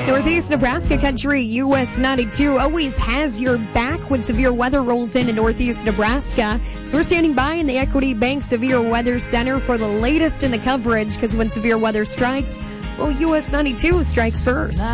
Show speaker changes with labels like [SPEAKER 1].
[SPEAKER 1] Northeast Nebraska Country, US 92 always has your back when severe weather rolls into Northeast Nebraska. So we're standing by in the Equity Bank Severe Weather Center for the latest in the coverage, because when severe weather strikes, well, US 92 strikes first.